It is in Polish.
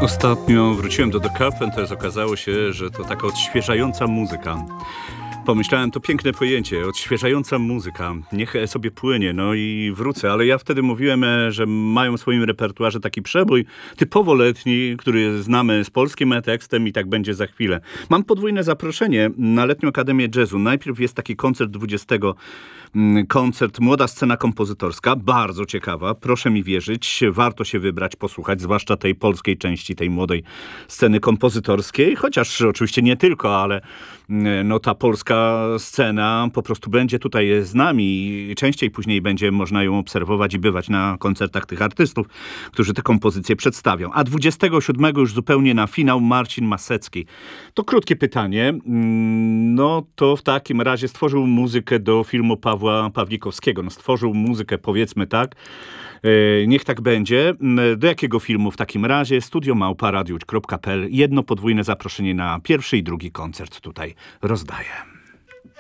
Ostatnio wróciłem do The Carpenters. Okazało się, że to taka odświeżająca muzyka. Pomyślałem, to piękne pojęcie, odświeżająca muzyka. Niech sobie płynie, no i wrócę. Ale ja wtedy mówiłem, że mają w swoim repertuarze taki przebój typowo letni, który znamy z polskim tekstem i tak będzie za chwilę. Mam podwójne zaproszenie na Letnią Akademię Jazzu. Najpierw jest taki koncert 20. Koncert Młoda Scena Kompozytorska. Bardzo ciekawa, proszę mi wierzyć. Warto się wybrać, posłuchać, zwłaszcza tej polskiej części, tej młodej sceny kompozytorskiej. Chociaż oczywiście nie tylko, ale no ta polska scena po prostu będzie tutaj z nami i częściej później będzie można ją obserwować i bywać na koncertach tych artystów, którzy te kompozycje przedstawią. A 27 już zupełnie na finał Marcin Masecki. To krótkie pytanie. No to w takim razie stworzył muzykę do filmu Pawła Pawlikowskiego. No stworzył muzykę, powiedzmy tak. Niech tak będzie. Do jakiego filmu w takim razie? studio@radiowodź.pl. Jedno podwójne zaproszenie na pierwszy i drugi koncert tutaj rozdaję.